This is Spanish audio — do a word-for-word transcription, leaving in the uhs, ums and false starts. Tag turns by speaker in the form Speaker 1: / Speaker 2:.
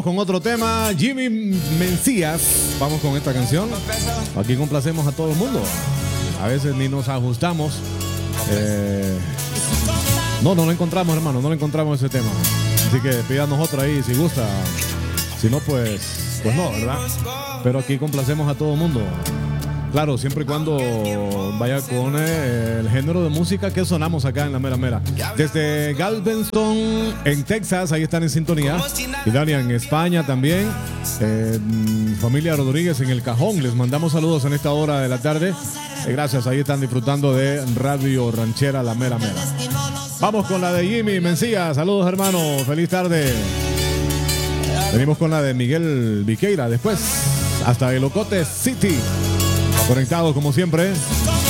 Speaker 1: Con otro tema, Jimmy Mencías. Vamos con esta canción. Aquí complacemos a todo el mundo. A veces ni nos ajustamos. Eh, no, no lo encontramos, hermano. No lo encontramos ese tema. Así que pídanos otro ahí si gusta. Si no, pues, pues no, ¿verdad? Pero aquí complacemos a todo el mundo. Claro, siempre y cuando vaya con eh, el género de música que sonamos acá en La Mera Mera. Desde Galveston, en Texas, ahí están en sintonía. Italia en España también. Eh, familia Rodríguez en El Cajón. Les mandamos saludos en esta hora de la tarde. Eh, gracias, ahí están disfrutando de Radio Ranchera La Mera Mera. Vamos con la de Jimmy Mencía. Saludos, hermano. Feliz tarde. Venimos con la de Miguel Viqueira después. Hasta el Ocote City. Conectados como siempre.